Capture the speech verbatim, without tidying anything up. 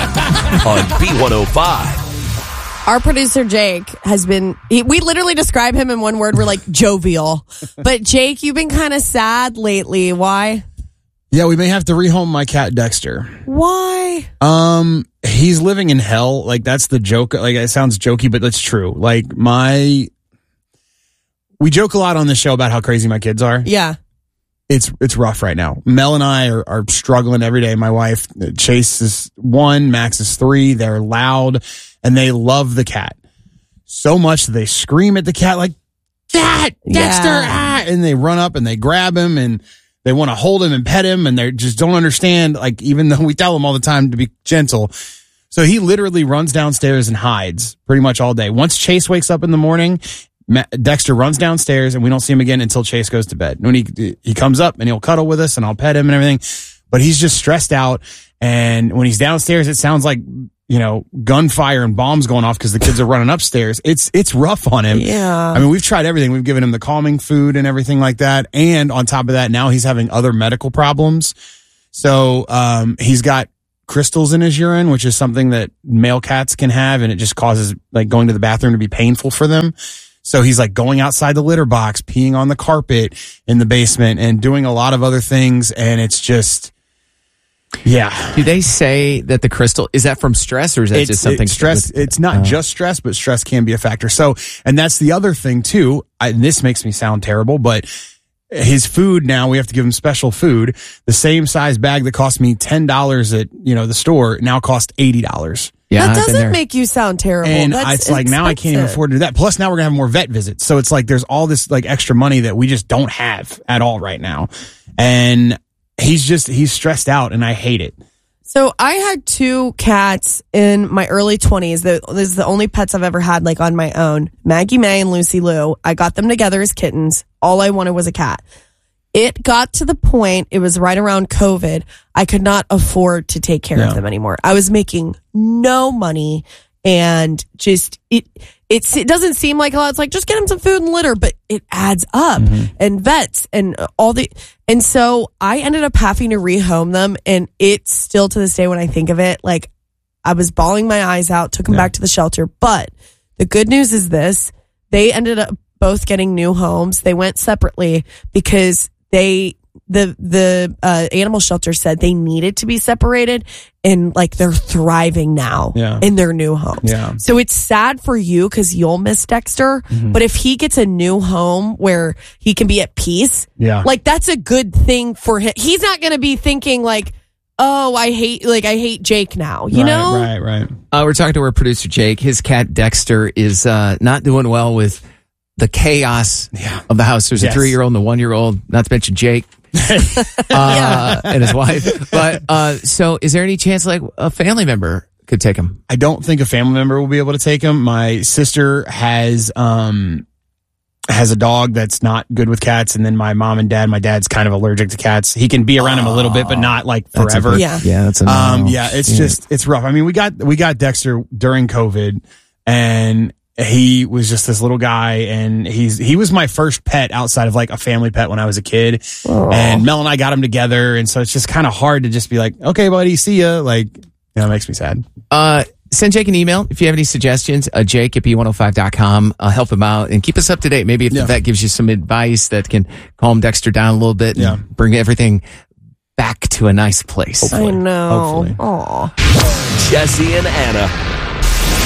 on B one oh five. Our producer, Jake, has been, he, we literally describe him in one word. We're like jovial. But Jake, you've been kind of sad lately. Why? Yeah, we may have to rehome my cat, Dexter. Why? Um, he's living in hell. Like, that's the joke. Like, it sounds jokey, but that's true. Like, my, we joke a lot on the show about how crazy my kids are. Yeah. It's it's rough right now. Mel and I are, are struggling every day. My wife, Chase is one, Max is three. They're loud, and they love the cat so much that they scream at the cat like, "Cat, Dexter!" Yeah. Ah! And they run up and they grab him and they want to hold him and pet him, and they just don't understand. Like, even though we tell them all the time to be gentle, so he literally runs downstairs and hides pretty much all day. Once Chase wakes up in the morning, Dexter runs downstairs and we don't see him again until Chase goes to bed. When he he comes up and he'll cuddle with us and I'll pet him and everything, but he's just stressed out. And when he's downstairs, it sounds like, you know, gunfire and bombs going off because the kids are running upstairs. It's it's rough on him. Yeah. I mean, we've tried everything. We've given him the calming food and everything like that. And on top of that, now he's having other medical problems. So um, he's got crystals in his urine, which is something that male cats can have, and it just causes like going to the bathroom to be painful for them. So he's like going outside the litter box, peeing on the carpet in the basement, and doing a lot of other things. And it's just, yeah. Do they say that the crystal, is that from stress, or is that it's, just something? It's stress. With, it's not uh, just stress, but stress can be a factor. So, and that's the other thing too. I, and this makes me sound terrible, but his food now, we have to give him special food. The same size bag that cost me ten dollars at, you know, the store now costs eighty dollars. Yeah, that I've been doesn't there. make you sound terrible. And That's I, it's like, now I can't even expensive. afford to do that. Plus now we're gonna have more vet visits. So it's like, there's all this like extra money that we just don't have at all right now. And he's just, he's stressed out and I hate it. So I had two cats in my early twenties. This is the only pets I've ever had like on my own. Maggie May and Lucy Lou. I got them together as kittens. All I wanted was a cat. It got to the point, it was right around COVID, I could not afford to take care Yeah. of them anymore. I was making no money, and just, it it's, it doesn't seem like a lot. It's like, just get them some food and litter, but it adds up. Mm-hmm. And vets and all the, and so I ended up having to rehome them, and it's still to this day when I think of it, like, I was bawling my eyes out, took them Yeah. back to the shelter. But the good news is this, they ended up both getting new homes. They went separately because they the the uh, animal shelter said they needed to be separated, and like they're thriving now Yeah. in their new homes. Yeah. So it's sad for you because you'll miss Dexter, Mm-hmm. but if he gets a new home where he can be at peace, Yeah. like that's a good thing for him. He's not going to be thinking like, oh, I hate like I hate Jake now. You right, know, Right, right. Uh, we're talking to our producer, Jake. His cat, Dexter, is uh, not doing well with the chaos Yeah. of the house. There's Yes. a three-year-old and a one-year-old, not to mention Jake uh, and his wife. But uh, so is there any chance like a family member could take him? I don't think a family member will be able to take him. My sister has um has a dog that's not good with cats, and then my mom and dad, my dad's kind of allergic to cats. He can be around him a little bit, but not like That's a forever. big- Yeah. Yeah, that's a no. Um, yeah, it's just, it's rough. I mean, we got, we got Dexter during COVID, and he was just this little guy, and he's, he was my first pet outside of like a family pet when I was a kid. And Mel and I got him together. And so it's just kind of hard to just be like, okay, buddy, see ya. Like, you know, it makes me sad. Uh, send Jake an email if you have any suggestions. Uh, Jake at B one oh five dot com. Uh, help him out and keep us up to date. Maybe if Yeah. the vet gives you some advice that can calm Dexter down a little bit and Yeah. bring everything back to a nice place. I know. Hopefully. Aw. Jesse and Anna